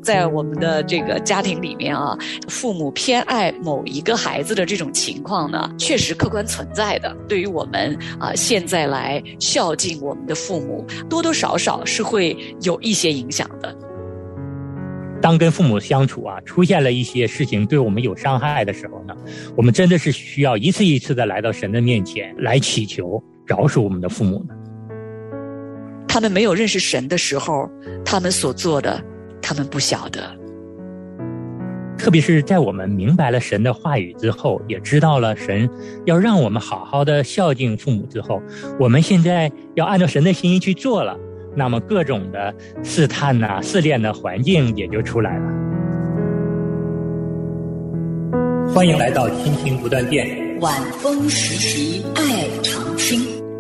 在我们的这个家庭里面啊，父母偏爱某一个孩子的这种情况呢，确实客观存在的。对于我们现在来孝敬我们的父母，多多少少是会有一些影响的。 当跟父母相处出现了一些事情对我们有伤害的时候呢，我们真的是需要一次一次的来到神的面前来祈求饶恕我们的父母呢。 他们没有认识神的时候，他们所做的，他们不晓得。 特别是在我们明白了神的话语之后，也知道了神要让我们好好的孝敬父母之后，我们现在要按照神的心意去做了，那么各种的试探试炼的环境也就出来了。欢迎来到亲情不断电， 晚风时习爱常青。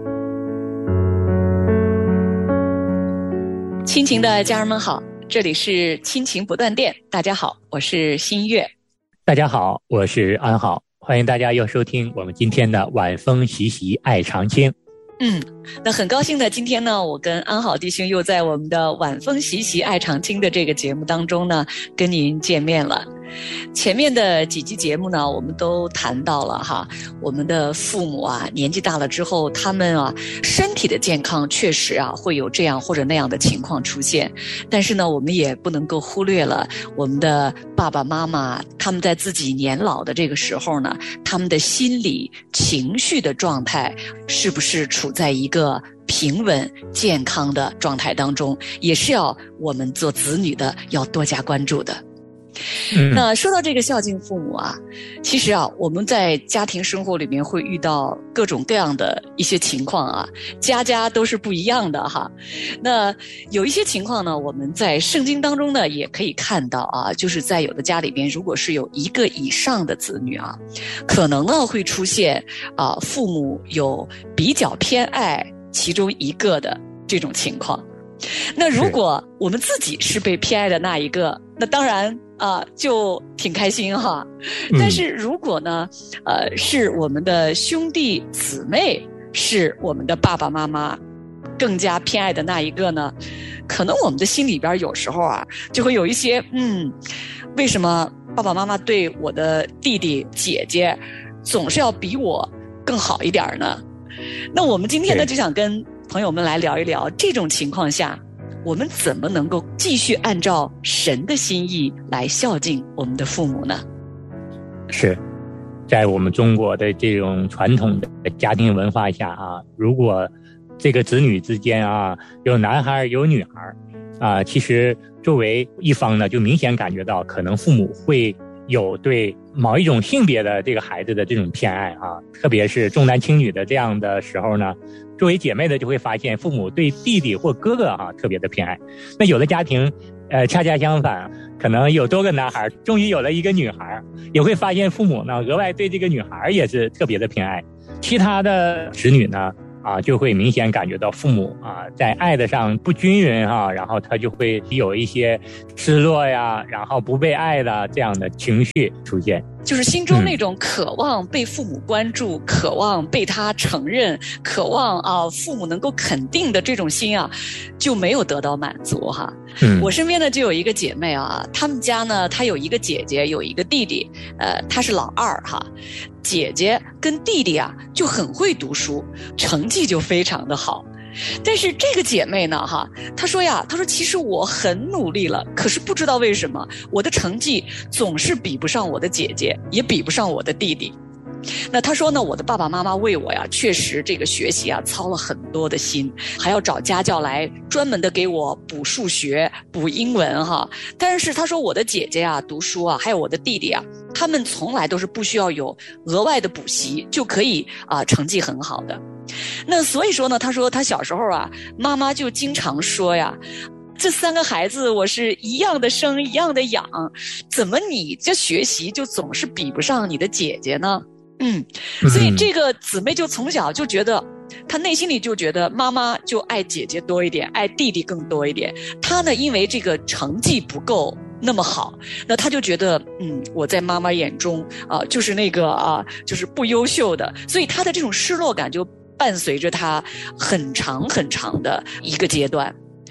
亲情的家人们好，这里是亲情不断电。大家好，我是新月。 大家好，我是安好。欢迎大家又收听我们今天的晚风习习爱常青。 那很高兴的，今天呢，我跟安好弟兄又在我们的晚风习习爱常青的这个节目当中呢，跟您见面了。前面的几期节目呢，我们都谈到了我们的父母年纪大了之后，他们身体的健康确实会有这样或者那样的情况出现，但是呢，我们也不能够忽略了我们的爸爸妈妈，他们在自己年老的这个时候呢，他们的心理情绪的状态是不是处在一个平稳健康的状态当中，也是要我们做子女的要多加关注的。那说到这个孝敬父母其实我们在家庭生活里面会遇到各种各样的一些情况家家都是不一样的那有一些情况呢，我们在圣经当中呢也可以看到就是在有的家里边，如果是有一个以上的子女可能呢会出现父母有比较偏爱其中一个的这种情况。那如果我们自己是被偏爱的那一个，那当然就挺开心但是如果呢是我们的兄弟姊妹是我们的爸爸妈妈更加偏爱的那一个呢，可能我们的心里边有时候就会有一些为什么爸爸妈妈对我的弟弟姐姐总是要比我更好一点呢？那我们今天呢就想跟朋友们来聊一聊，这种情况下我们怎么能够继续按照神的心意来孝敬我们的父母呢？ 是在我们中国的这种传统的家庭文化下如果这个子女之间有男孩有女孩其实作为一方呢，就明显感觉到可能父母会有对某一种性别的这个孩子的这种偏爱特别是重男轻女的这样的时候呢，作为姐妹的就会发现父母对弟弟或哥哥特别的偏爱。那有的家庭恰恰相反，可能有多个男孩，终于有了一个女孩，也会发现父母呢额外对这个女孩也是特别的偏爱。其他的子女呢就会明显感觉到父母在爱的上不均匀然后他就会有一些失落呀，然后不被爱的这样的情绪出现， 就是心中那种渴望被父母关注，渴望被他承认，渴望父母能够肯定的这种心就没有得到满足我身边呢就有一个姐妹她们家呢她有一个姐姐有一个弟弟，她是老二姐姐跟弟弟就很会读书，成绩就非常的好。但是这个姐妹呢她说其实我很努力了，可是不知道为什么我的成绩总是比不上我的姐姐，也比不上我的弟弟。那他说呢，我的爸爸妈妈为我确实这个学习操了很多的心，还要找家教来专门的给我补数学补英文但是他说我的姐姐读书还有我的弟弟他们从来都是不需要有额外的补习就可以成绩很好的。那所以说呢，他说他小时候妈妈就经常说这三个孩子我是一样的生一样的养，怎么你这学习就总是比不上你的姐姐呢？所以这个姊妹就从小就觉得，她内心里就觉得妈妈就爱姐姐多一点，爱弟弟更多一点。她呢，因为这个成绩不够那么好，那她就觉得我在妈妈眼中就是那个就是不优秀的，所以她的这种失落感就伴随着她很长很长的一个阶段。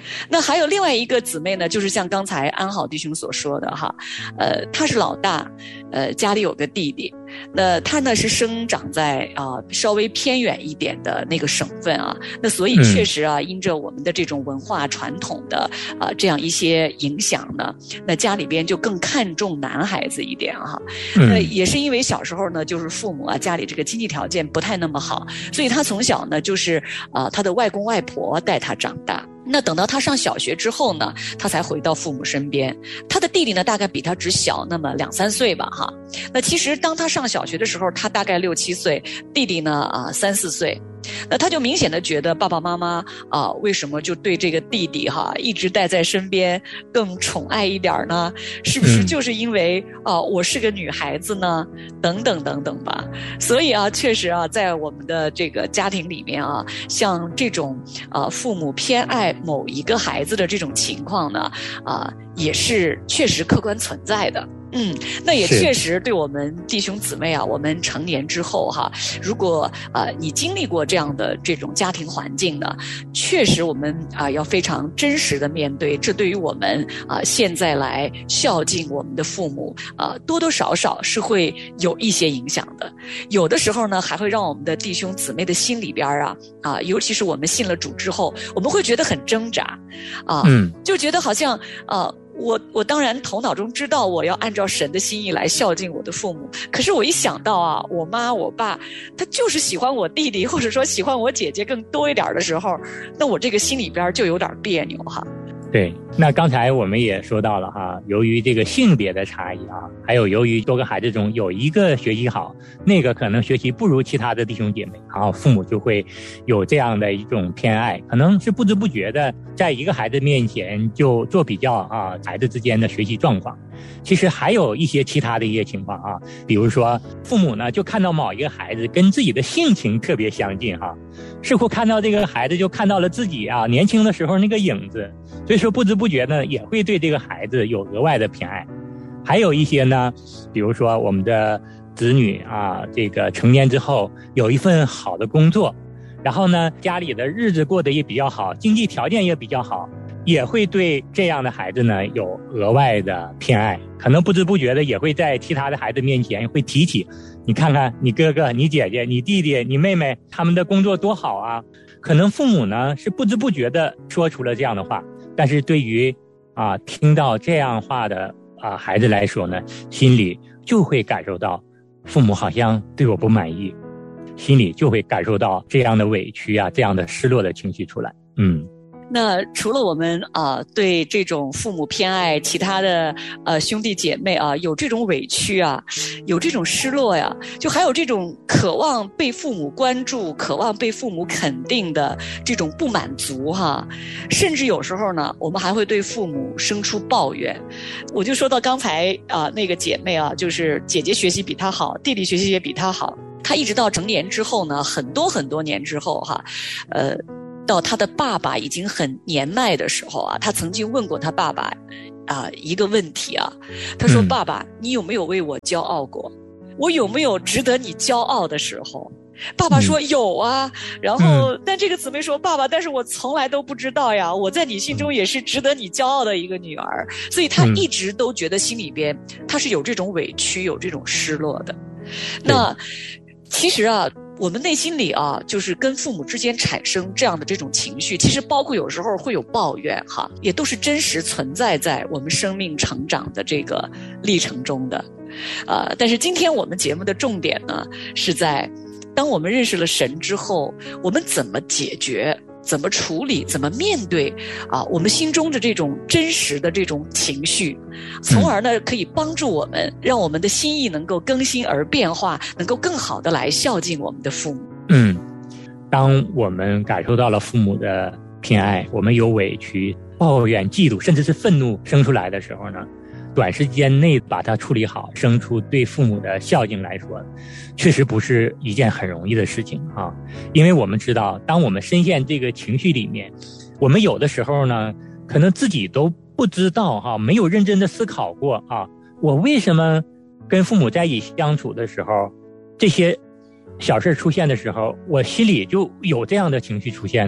那还有另外一个姊妹呢，就是像刚才安好弟兄所说的哈，她是老大，家里有个弟弟，那他呢是生长在稍微偏远一点的那个省份啊，那所以确实啊，因着我们的这种文化传统的这样一些影响呢，那家里边就更看重男孩子一点哈。那也是因为小时候呢，就是父母啊家里这个经济条件不太那么好，所以他从小呢就是他的外公外婆带他长大。那等到他上小学之后呢，他才回到父母身边。他的弟弟呢，大概比他只小那么2-3岁吧，哈。那其实当他上小学的时候，他大概6-7岁，弟弟呢3-4岁。那他就明显的觉得爸爸妈妈为什么就对这个弟弟一直带在身边更宠爱一点呢？是不是就是因为我是个女孩子呢？等等等等吧。所以确实在我们的这个家庭里面像这种父母偏爱某一个孩子的这种情况呢也是确实客观存在的。那也确实对我们弟兄姊妹我们成年之后如果你经历过这样的这种家庭环境呢，确实我们要非常真实的面对，这对于我们现在来孝敬我们的父母多多少少是会有一些影响的。有的时候呢，还会让我们的弟兄姊妹的心里边尤其是我们信了主之后，我们会觉得很挣扎就觉得好像我当然头脑中知道我要按照神的心意来孝敬我的父母，可是我一想到我妈我爸他就是喜欢我弟弟，或者说喜欢我姐姐更多一点的时候，那我这个心里边就有点别扭对，那刚才我们也说到了由于这个性别的差异还有由于多个孩子中有一个学习好，那个可能学习不如其他的弟兄姐妹，然后父母就会有这样的一种偏爱，可能是不知不觉的在一个孩子面前就做比较孩子之间的学习状况。其实还有一些其他的一些情况比如说父母呢就看到某一个孩子跟自己的性情特别相近似乎看到这个孩子就看到了自己年轻的时候那个影子，所以说不知不觉呢也会对这个孩子有额外的偏爱。还有一些呢，比如说我们的子女这个成年之后有一份好的工作，然后呢家里的日子过得也比较好，经济条件也比较好，也会对这样的孩子呢有额外的偏爱，可能不知不觉的也会在其他的孩子面前会提起，你看看你哥哥你姐姐你弟弟你妹妹他们的工作多好可能父母呢是不知不觉的说出了这样的话，但是对于听到这样话的孩子来说呢，心里就会感受到父母好像对我不满意，心里就会感受到这样的委屈这样的失落的情绪出来。 那除了我们对这种父母偏爱其他的兄弟姐妹有这种委屈有这种失落就还有这种渴望被父母关注，渴望被父母肯定的这种不满足甚至有时候呢，我们还会对父母生出抱怨。我就说到刚才那个姐妹就是姐姐学习比她好，弟弟学习也比她好，她一直到成年之后呢，很多很多年之后到他的爸爸已经很年迈的时候他曾经问过他爸爸一个问题他说爸爸，你有没有为我骄傲过？我有没有值得你骄傲的时候？爸爸说有然后但这个姊妹说爸爸，但是我从来都不知道我在你心中也是值得你骄傲的一个女儿，所以他一直都觉得心里边他是有这种委屈有这种失落的。那其实我们内心里就是跟父母之间产生这样的这种情绪，其实包括有时候会有抱怨也都是真实存在在我们生命成长的这个历程中的。但是今天我们节目的重点呢，是在当我们认识了神之后，我们怎么解决，怎么处理，怎么面对我们心中的这种真实的这种情绪，从而呢可以帮助我们，让我们的心意能够更新而变化，能够更好的来孝敬我们的父母。 当我们感受到了父母的偏爱，我们有委屈、抱怨、嫉妒，甚至是愤怒生出来的时候呢，短时间内把它处理好，生出对父母的孝敬来说，确实不是一件很容易的事情因为我们知道，当我们深陷这个情绪里面，我们有的时候呢，可能自己都不知道没有认真的思考过我为什么跟父母在一起相处的时候，这些小事出现的时候，我心里就有这样的情绪出现呢？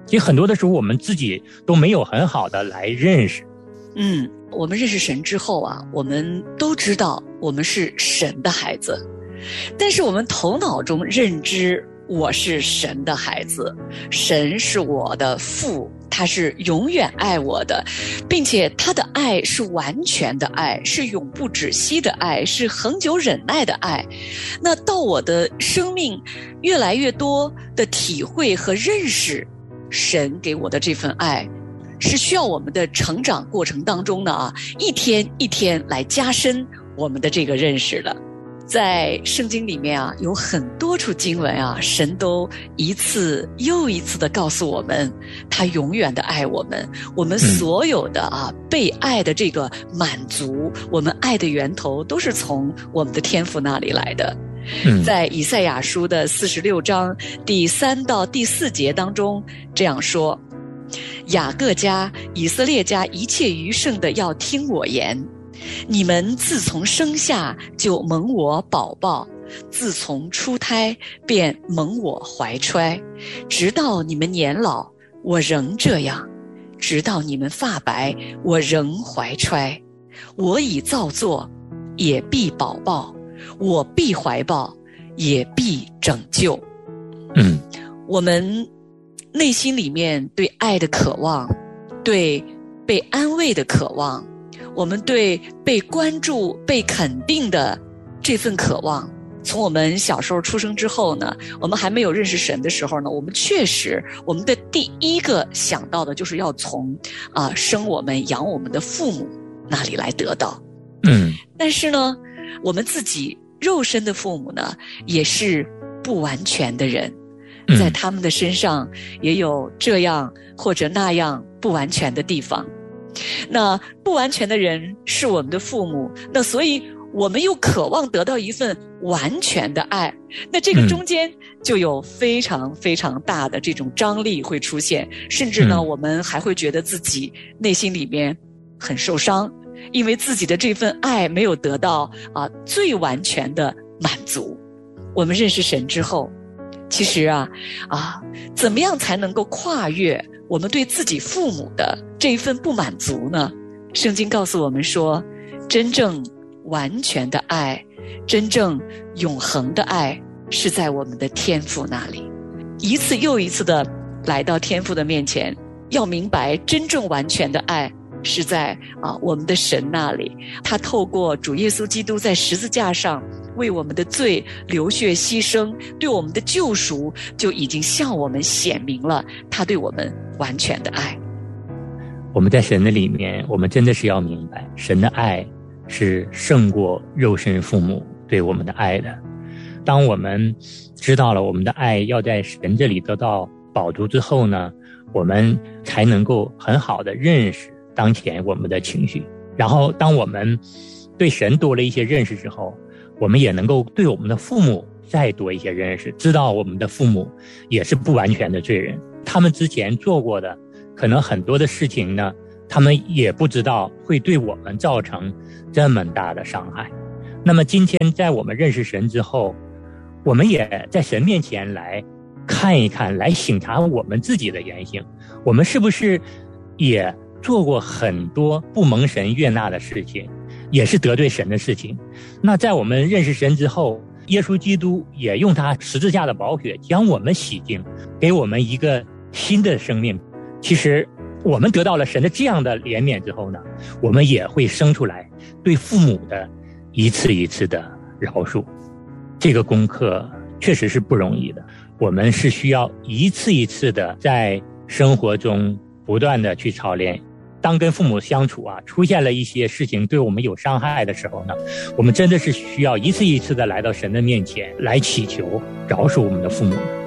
其实很多的时候我们自己都没有很好的来认识。 我们认识神之后啊，我们都知道我们是神的孩子，但是我们头脑中认知我是神的孩子，神是我的父，他是永远爱我的，并且他的爱是完全的爱，是永不止息的爱，是恒久忍耐的爱。那到我的生命越来越多的体会和认识神给我的这份爱，是需要我们的成长过程当中呢一天一天来加深我们的这个认识的。在圣经里面有很多处经文神都一次又一次的告诉我们，他永远的爱我们，我们所有的被爱的这个满足，我们爱的源头都是从我们的天父那里来的。在以赛亚书的46章第3到第4节当中这样说：雅各家、以色列家一切余剩的要听我言，你们自从生下就蒙我宝宝，自从出胎便蒙我怀揣，直到你们年老，我仍这样；直到你们发白，我仍怀揣。我已造作，也必保抱；我必怀抱，也必拯救。我们内心里面对爱的渴望，对被安慰的渴望，我们对被关注、被肯定的这份渴望，从我们小时候出生之后呢，我们还没有认识神的时候呢，我们确实我们的第一个想到的就是要从生我们养我们的父母那里来得到。但是呢，我们自己肉身的父母呢，也是不完全的人，在他们的身上也有这样或者那样不完全的地方。那不完全的人是我们的父母，那所以我们又渴望得到一份完全的爱，那这个中间就有非常非常大的这种张力会出现，甚至呢我们还会觉得自己内心里面很受伤，因为自己的这份爱没有得到最完全的满足。我们认识神之后，其实怎么样才能够跨越我们对自己父母的这一份不满足呢？圣经告诉我们说，真正完全的爱，真正永恒的爱是在我们的天父那里。一次又一次的来到天父的面前，要明白真正完全的爱是在我们的神那里。他透过主耶稣基督在十字架上为我们的罪流血牺牲，对我们的救赎就已经向我们显明了他对我们完全的爱。 我们在神的里面，我们真的是要明白，神的爱是胜过肉身父母对我们的爱的。当我们知道了我们的爱要在神这里得到饱足之后呢，我们才能够很好的认识当前我们的情绪。然后当我们对神多了一些认识之后，我们也能够对我们的父母再多一些认识，知道我们的父母也是不完全的罪人，他们之前做过的可能很多的事情呢，他们也不知道会对我们造成这么大的伤害。那么今天在我们认识神之后，我们也在神面前来看一看，来省察我们自己的言行，我们是不是也做过很多不蒙神悦纳的事情，也是得罪神的事情。那在我们认识神之后，耶稣基督也用他十字架的宝血将我们洗净，给我们一个新的生命。其实我们得到了神的这样的怜悯之后呢，我们也会生出来对父母的一次一次的饶恕。这个功课确实是不容易的，我们是需要一次一次的在生活中不断的去操练。当跟父母相处出现了一些事情对我们有伤害的时候呢，我们真的是需要一次一次的来到神的面前来祈求饶恕我们的父母。